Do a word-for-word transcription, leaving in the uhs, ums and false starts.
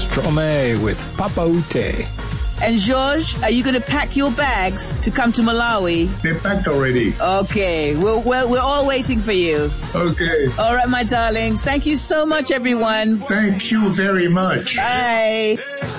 Stromae with Papa Ute. And George, are you going to pack your bags to come to Malawi? They packed already. Okay. We're, we're, we're all waiting for you. Okay. All right, my darlings. Thank you so much, everyone. Thank you very much. Bye.